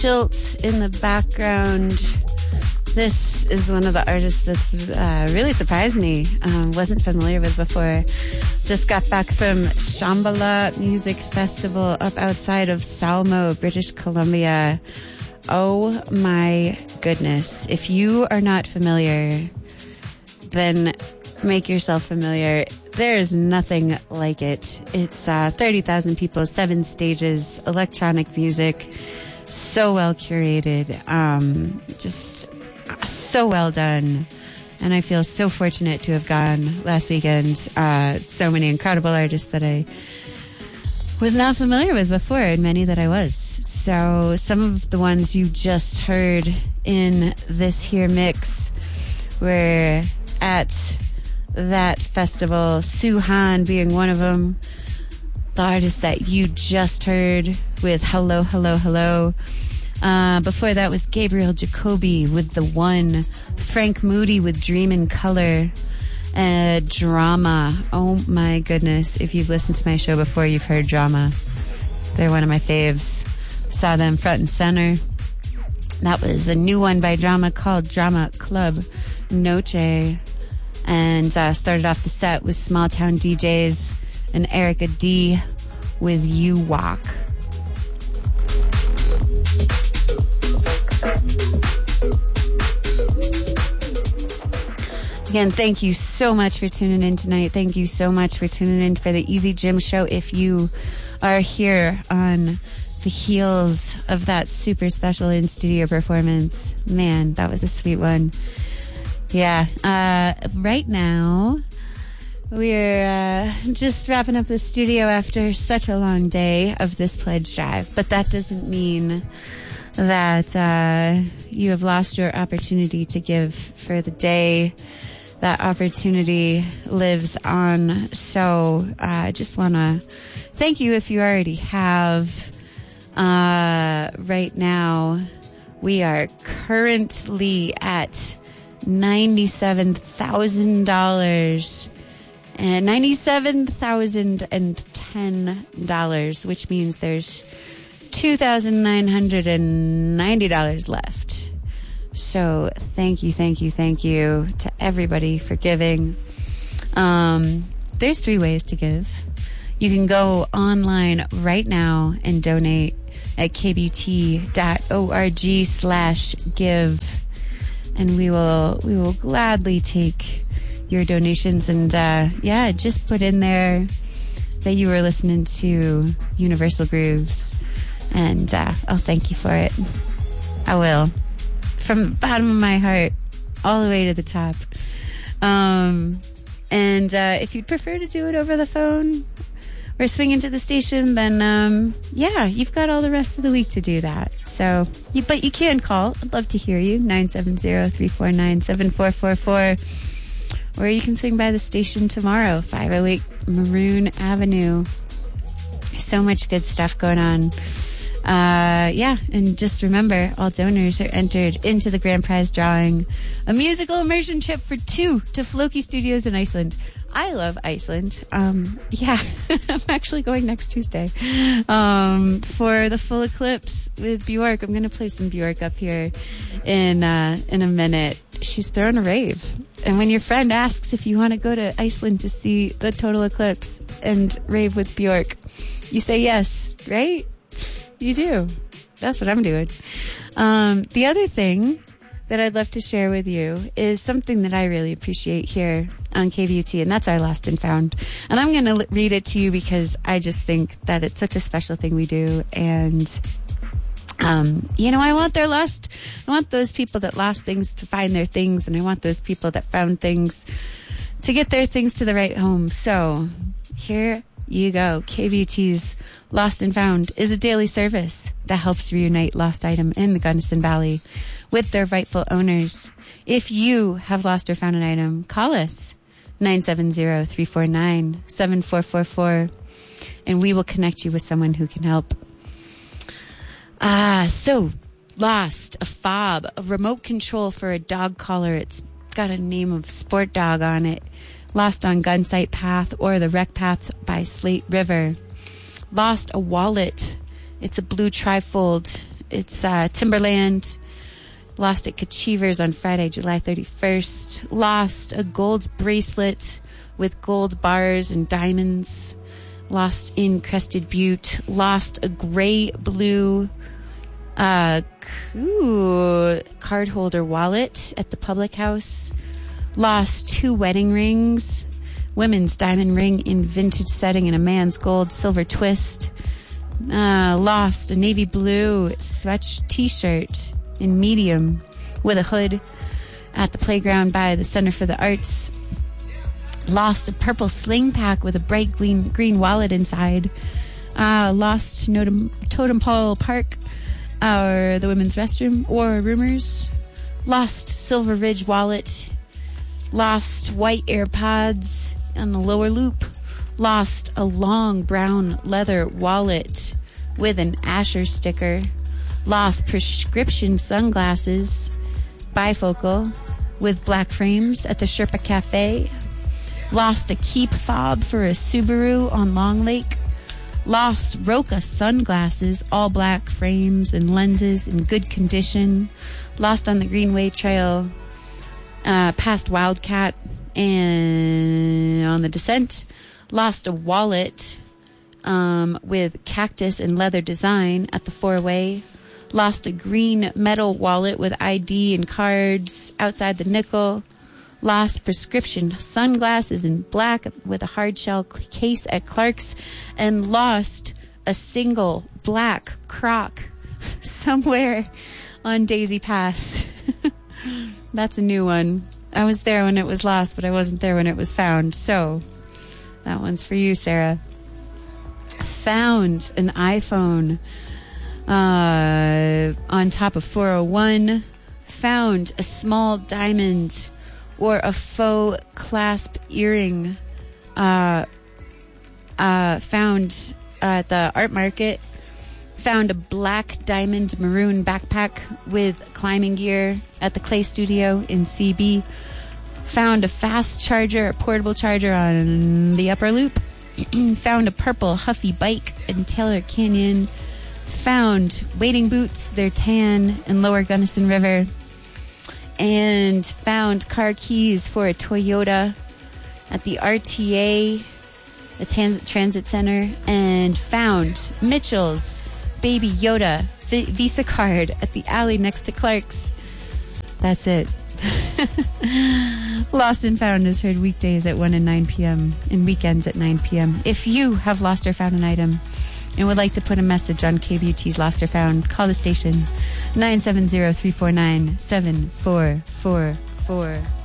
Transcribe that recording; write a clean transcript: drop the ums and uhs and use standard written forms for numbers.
Schultz in the background. This is one of the artists that's really surprised me. Wasn't familiar with before. Just got back from Shambhala Music Festival up outside of Salmo, British Columbia. Oh my goodness. If you are not familiar, then make yourself familiar. There is nothing like it. It's 30,000 people, 7 stages, electronic music, so well curated, just so well done. And I feel so fortunate to have gone last weekend. So many incredible artists that I was not familiar with before, and many that I was. So some of the ones you just heard in this here mix were at that festival, Suhan being one of them. The artist that you just heard with Hello, Hello, Hello. Before that was Gabriel Jacobi with The One. Frank Moody with Dream in Color. Drama. Oh my goodness. If you've listened to my show before, you've heard Drama. They're one of my faves. Saw them front and center. That was a new one by Drama called Drama Club Noche. And started off the set with Small Town DJs and Erica D with You Walk. Again, thank you so much for tuning in tonight. Thank you so much for tuning in for the Easy Gym Show. If you are here on the heels of that super special in-studio performance, man, that was a sweet one. Yeah, right now we're just wrapping up the studio after such a long day of this pledge drive, but that doesn't mean that you have lost your opportunity to give for the day. That opportunity lives on. So I just want to thank you if you already have. Right now we are currently at $97,000 and $97,010, which means there's $2,990 left. So thank you to everybody for giving. There's 3 ways to give. You can go online right now and donate at kbt.org/give. And we will gladly take your donations. And just put in there that you were listening to Universal Grooves, and I'll thank you for it. I will, from the bottom of my heart, all the way to the top. And if you'd prefer to do it over the phone or swing into the station, then you've got all the rest of the week to do that. So, but you can call. I'd love to hear you. 970-349-7444. Or you can swing by the station tomorrow, 508 Maroon Avenue. So much good stuff going on. And just remember, all donors are entered into the grand prize drawing, a musical immersion trip for 2 to Floki Studios in Iceland. I love Iceland. I'm actually going next Tuesday for the full eclipse with Bjork. I'm going to play some Bjork up here in a minute. She's throwing a rave. And when your friend asks if you want to go to Iceland to see the total eclipse and rave with Bjork, you say yes, right? You do. That's what I'm doing. The other thing that I'd love to share with you is something that I really appreciate here on KVUT, and that's our Lost and Found. And I'm going to read it to you because I just think that it's such a special thing we do. And, I want those people that lost things to find their things, and I want those people that found things to get their things to the right home. So here you go. KVUT's Lost and Found is a daily service that helps reunite lost item in the Gunnison Valley with their rightful owners. If you have lost or found an item, call us 970-349-7444 and we will connect you with someone who can help. So lost a fob, a remote control for a dog collar. It's got a name of Sport Dog on it. Lost on Gunsight Path or the Wreck Path by Slate River. Lost a wallet. It's a blue trifold It's Timberland. Lost at Kachevers on Friday, July 31st. Lost a gold bracelet with gold bars and diamonds. Lost in Crested Butte. Lost a gray-blue card holder wallet at the Public House. Lost 2 wedding rings. Women's diamond ring in vintage setting and a man's gold silver twist. Lost a navy blue stretch t-shirt in medium with a hood at the playground by the Center for the Arts. Lost a purple sling pack with a bright green wallet inside. Lost Totem Pole Park or the women's restroom or rumors. Lost Silver Ridge wallet. Lost white AirPods on the lower loop. Lost a long brown leather wallet with an Asher sticker. Lost prescription sunglasses, bifocal, with black frames at the Sherpa Cafe. Lost a keep fob for a Subaru on Long Lake. Lost Roca sunglasses, all black frames and lenses in good condition. Lost on the Greenway Trail, past Wildcat and on the descent. Lost a wallet with cactus and leather design at the 4-way. Lost a green metal wallet with ID and cards outside the Nickel. Lost prescription sunglasses in black with a hard shell case at Clark's. And lost a single black Croc somewhere on Daisy Pass. That's a new one. I was there when it was lost, but I wasn't there when it was found. So that one's for you, Sarah. Found an iPhone on top of 401. Found a small diamond or a faux clasp earring. Found at the art market. Found a black diamond maroon backpack with climbing gear at the Clay Studio in CB. Found a fast charger, a portable charger on the upper loop. Found a purple Huffy bike in Taylor Canyon. Found wading boots, they're tan, in Lower Gunnison River. And found car keys for a Toyota at the RTA, the Transit Center. And found Mitchell's Baby Yoda Visa card at the alley next to Clark's. That's it. Lost and Found is heard weekdays at 1 and 9 p.m. and weekends at 9 p.m. If you have lost or found an item and would like to put a message on KBUT's Lost or Found, call the station 970-349-7444.